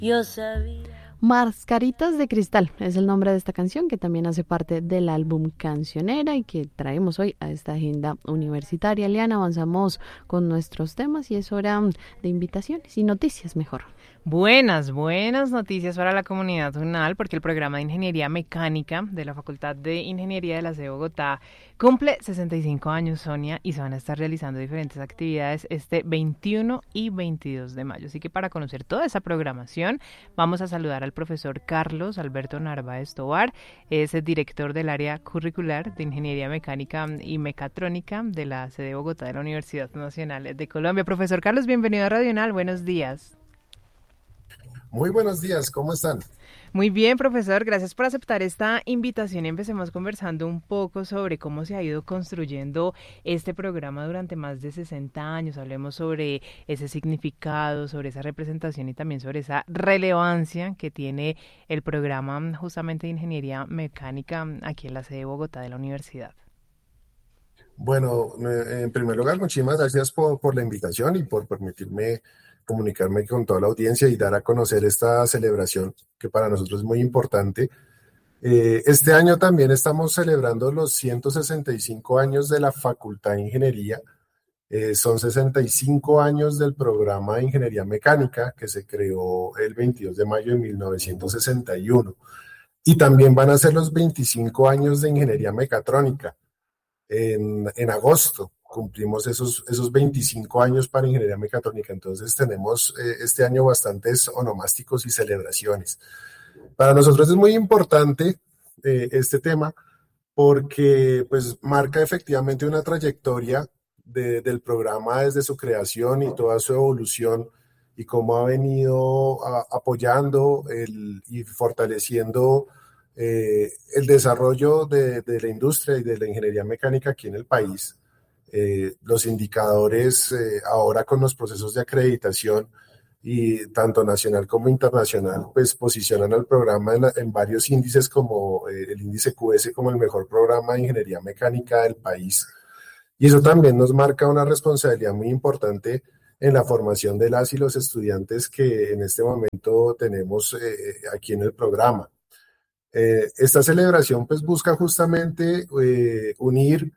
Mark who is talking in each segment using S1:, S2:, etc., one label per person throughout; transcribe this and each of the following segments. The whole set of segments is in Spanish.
S1: Yo sabía.
S2: Mascaritas de Cristal es el nombre de esta canción que también hace parte del álbum Cancionera y que traemos hoy a esta agenda universitaria. Liana, avanzamos con nuestros temas y es hora de invitaciones y noticias mejor.
S3: Buenas noticias para la comunidad UNAL porque el programa de Ingeniería Mecánica de la Facultad de Ingeniería de la CE Bogotá cumple 65 años, Sonia, y se van a estar realizando diferentes actividades este 21 y 22 de mayo. Así que para conocer toda esa programación vamos a saludar al profesor Carlos Alberto Narváez Tovar, es el director del área curricular de Ingeniería Mecánica y Mecatrónica de la CE Bogotá de la Universidad Nacional de Colombia. Profesor Carlos, bienvenido a Radio UNAL, buenos días.
S4: Muy buenos días, ¿cómo están?
S3: Muy bien, profesor, gracias por aceptar esta invitación y empecemos conversando un poco sobre cómo se ha ido construyendo este programa durante más de 60 años. Hablemos sobre ese significado, sobre esa representación y también sobre esa relevancia que tiene el programa justamente de Ingeniería Mecánica aquí en la sede de Bogotá de la universidad.
S4: Bueno, en primer lugar, muchísimas gracias por la invitación y por permitirme comunicarme con toda la audiencia y dar a conocer esta celebración que para nosotros es muy importante. Este año también estamos celebrando los 165 años de la Facultad de Ingeniería. Son 65 años del programa de Ingeniería Mecánica que se creó el 22 de mayo de 1961. Y también van a ser los 25 años de Ingeniería Mecatrónica. En agosto cumplimos esos 25 años para Ingeniería Mecatrónica, entonces tenemos este año bastantes onomásticos y celebraciones. Para nosotros es muy importante este tema porque pues marca efectivamente una trayectoria del programa desde su creación y toda su evolución y cómo ha venido apoyando y fortaleciendo el desarrollo de la industria y de la ingeniería mecánica aquí en el país. Los indicadores ahora con los procesos de acreditación y tanto nacional como internacional pues posicionan al programa en varios índices como el índice QS como el mejor programa de ingeniería mecánica del país. Y eso también nos marca una responsabilidad muy importante en la formación de las y los estudiantes que en este momento tenemos aquí en el programa. Esta celebración pues busca justamente unir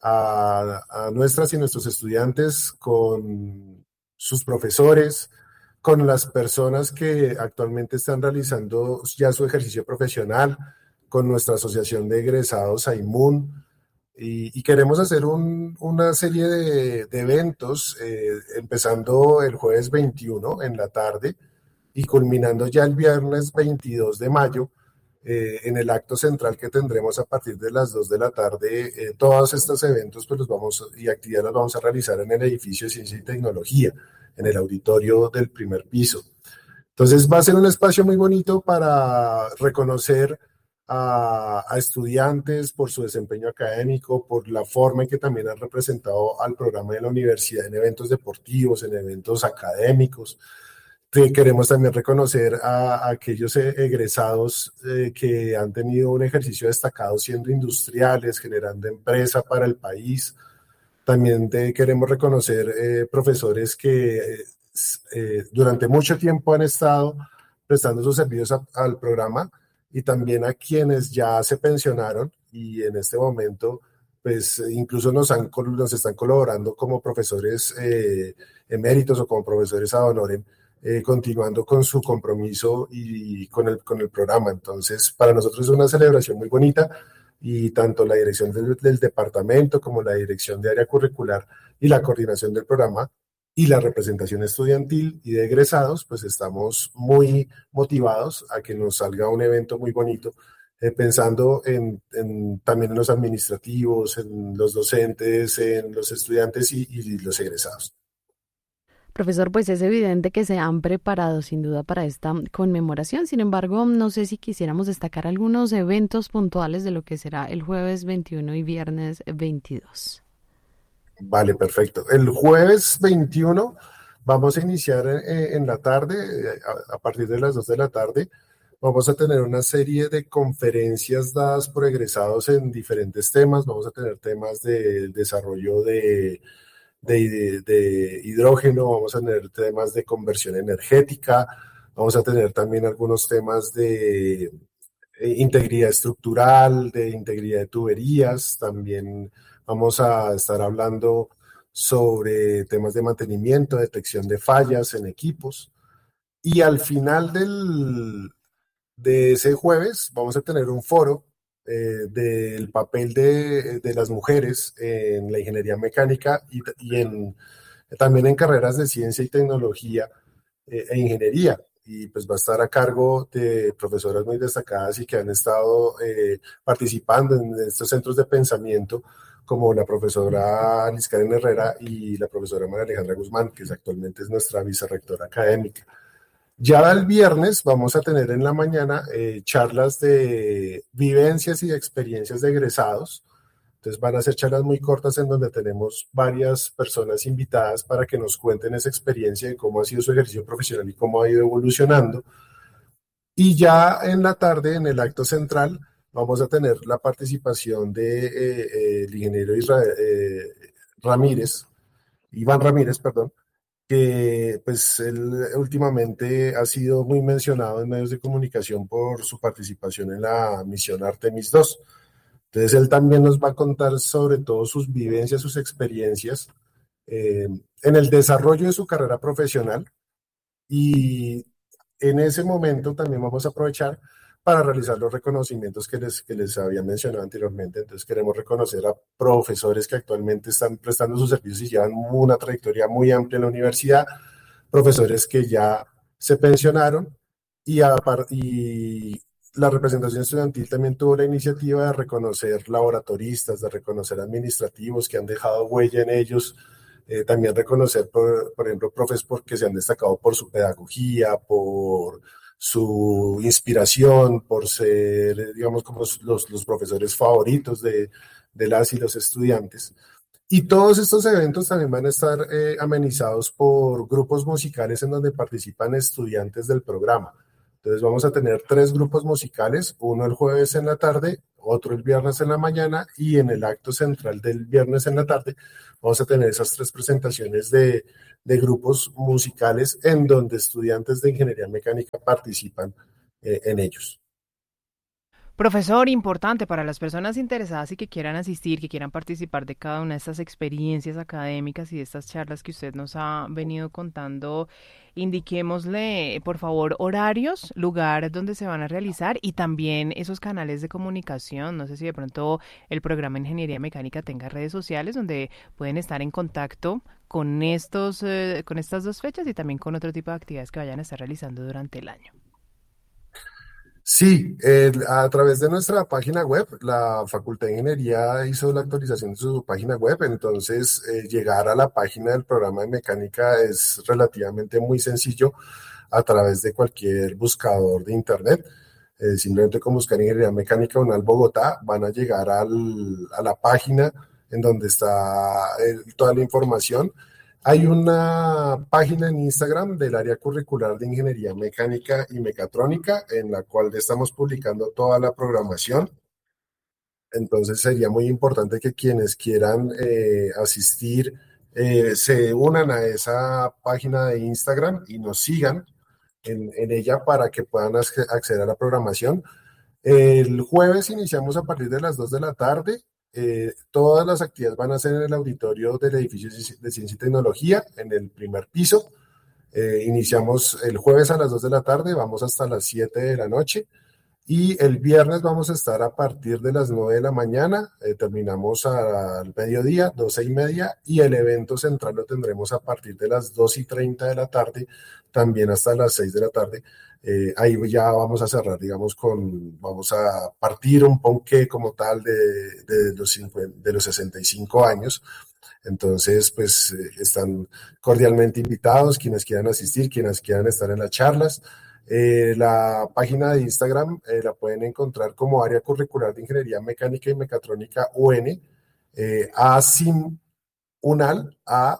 S4: a nuestras y nuestros estudiantes con sus profesores, con las personas que actualmente están realizando ya su ejercicio profesional, con nuestra asociación de egresados AIMUN, y queremos hacer una serie de eventos, empezando el jueves 21 en la tarde y culminando ya el viernes 22 de mayo, en el acto central que tendremos a partir de las 2 de la tarde. Todos estos eventos pues y actividades los vamos a realizar en el edificio de Ciencia y Tecnología, en el auditorio del primer piso. Entonces va a ser un espacio muy bonito para reconocer a estudiantes por su desempeño académico, por la forma en que también han representado al programa de la universidad en eventos deportivos, en eventos académicos. Queremos también reconocer a aquellos egresados que han tenido un ejercicio destacado siendo industriales, generando empresa para el país. También queremos reconocer profesores que durante mucho tiempo han estado prestando sus servicios al programa y también a quienes ya se pensionaron y en este momento pues incluso nos están colaborando como profesores eméritos o como profesores ad honorem, continuando con su compromiso y con el programa. Entonces, para nosotros es una celebración muy bonita y tanto la dirección del departamento como la dirección de área curricular y la coordinación del programa y la representación estudiantil y de egresados, pues estamos muy motivados a que nos salga un evento muy bonito, pensando también en los administrativos, en los docentes, en los estudiantes y los egresados.
S2: Profesor, pues es evidente que se han preparado sin duda para esta conmemoración. Sin embargo, no sé si quisiéramos destacar algunos eventos puntuales de lo que será el jueves 21 y viernes 22.
S4: Vale, perfecto. El jueves 21 vamos a iniciar en la tarde, a partir de las 2 de la tarde. Vamos a tener una serie de conferencias dadas por egresados en diferentes temas. Vamos a tener temas de desarrollo de hidrógeno, vamos a tener temas de conversión energética, Vamos a tener también algunos temas de integridad estructural, de integridad de tuberías. También vamos a estar hablando sobre temas de mantenimiento, detección de fallas en equipos. Y al final de ese jueves vamos a tener un foro del papel de las mujeres en la ingeniería mecánica también en carreras de ciencia y tecnología e ingeniería. Y pues va a estar a cargo de profesoras muy destacadas y que han estado participando en estos centros de pensamiento, como la profesora Liz Karen Herrera y la profesora María Alejandra Guzmán, que actualmente es nuestra vicerrectora académica. Ya el viernes vamos a tener en la mañana charlas de vivencias y de experiencias de egresados. Entonces van a ser charlas muy cortas en donde tenemos varias personas invitadas para que nos cuenten esa experiencia de cómo ha sido su ejercicio profesional y cómo ha ido evolucionando. Y ya en la tarde, en el acto central, vamos a tener la participación de el ingeniero Iván Ramírez, perdón, que pues él últimamente ha sido muy mencionado en medios de comunicación por su participación en la misión Artemis II. Entonces él también nos va a contar sobre todo sus vivencias, sus experiencias en el desarrollo de su carrera profesional, y en ese momento también vamos a aprovechar para realizar los reconocimientos que les había mencionado anteriormente. Entonces queremos reconocer a profesores que actualmente están prestando sus servicios y llevan una trayectoria muy amplia en la universidad, profesores que ya se pensionaron y la representación estudiantil también tuvo la iniciativa de reconocer laboratoristas, de reconocer administrativos que han dejado huella en ellos, también reconocer, por ejemplo, profes porque se han destacado por su pedagogía, por su inspiración, por ser, digamos, como los profesores favoritos de las y los estudiantes. Y todos estos eventos también van a estar amenizados por grupos musicales en donde participan estudiantes del programa. Entonces vamos a tener 3 grupos musicales, uno el jueves en la tarde, otro el viernes en la mañana, y en el acto central del viernes en la tarde vamos a tener esas 3 presentaciones de grupos musicales en donde estudiantes de ingeniería mecánica participan en ellos.
S3: Profesor, importante para las personas interesadas y que quieran asistir, que quieran participar de cada una de estas experiencias académicas y de estas charlas que usted nos ha venido contando, indiquémosle, por favor, horarios, lugar donde se van a realizar y también esos canales de comunicación. No sé si de pronto el programa Ingeniería Mecánica tenga redes sociales donde pueden estar en contacto con con estas 2 fechas y también con otro tipo de actividades que vayan a estar realizando durante el año.
S4: Sí, a través de nuestra página web, la Facultad de Ingeniería hizo la actualización de su página web. Entonces llegar a la página del programa de mecánica es relativamente muy sencillo a través de cualquier buscador de internet. Simplemente con buscar Ingeniería Mecánica UNAL Bogotá van a llegar a la página en donde está toda la información. Hay una página en Instagram del área curricular de Ingeniería Mecánica y Mecatrónica en la cual estamos publicando toda la programación. Entonces sería muy importante que quienes quieran asistir se unan a esa página de Instagram y nos sigan en ella para que puedan acceder a la programación. El jueves iniciamos a partir de las 2 de la tarde. Todas las actividades van a ser en el auditorio del edificio de Ciencia y Tecnología, en el primer piso. Iniciamos el jueves a las 2 de la tarde, vamos hasta las 7 de la noche. Y el viernes vamos a estar a partir de las 9 de la mañana, terminamos al mediodía, 12:30, y el evento central lo tendremos a partir de las 2:30 de la tarde, también hasta las 6 de la tarde. Ahí ya vamos a cerrar, digamos, vamos a partir un ponqué como tal de los 65 años. Entonces, pues están cordialmente invitados quienes quieran asistir, quienes quieran estar en las charlas. La página de Instagram la pueden encontrar como Área Curricular de Ingeniería Mecánica y Mecatrónica UN, ACIM UNAL,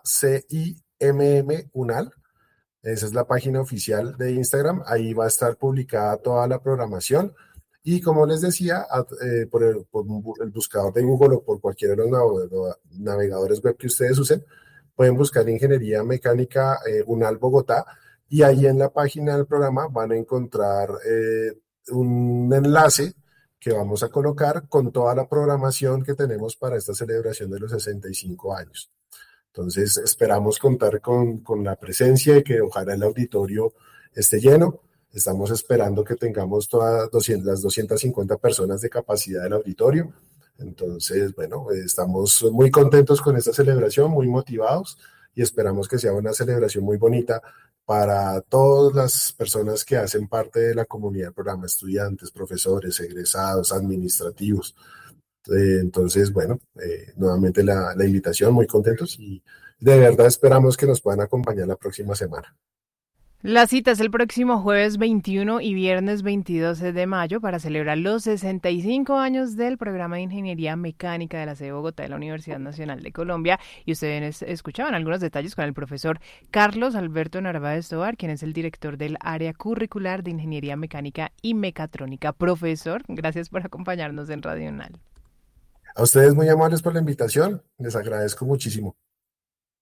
S4: ACIMM UNAL. Esa es la página oficial de Instagram. Ahí va a estar publicada toda la programación. Y como les decía, por el buscador de Google o por cualquiera de los navegadores web que ustedes usen, pueden buscar Ingeniería Mecánica UNAL Bogotá y ahí en la página del programa van a encontrar un enlace que vamos a colocar con toda la programación que tenemos para esta celebración de los 65 años. Entonces, esperamos contar con la presencia y que ojalá el auditorio esté lleno. Estamos esperando que tengamos todas las 250 personas de capacidad del auditorio. Entonces, bueno, estamos muy contentos con esta celebración, muy motivados y esperamos que sea una celebración muy bonita para todas las personas que hacen parte de la comunidad del programa, estudiantes, profesores, egresados, administrativos. Entonces, bueno, nuevamente la invitación, muy contentos y de verdad esperamos que nos puedan acompañar la próxima semana.
S3: La cita es el próximo jueves 21 y viernes 22 de mayo para celebrar los 65 años del programa de Ingeniería Mecánica de la sede de Bogotá de la Universidad Nacional de Colombia. Y ustedes escuchaban algunos detalles con el profesor Carlos Alberto Narváez Tovar, quien es el director del área curricular de Ingeniería Mecánica y Mecatrónica. Profesor, gracias por acompañarnos en Radio UNAL.
S4: A ustedes muy amables por la invitación, les agradezco muchísimo.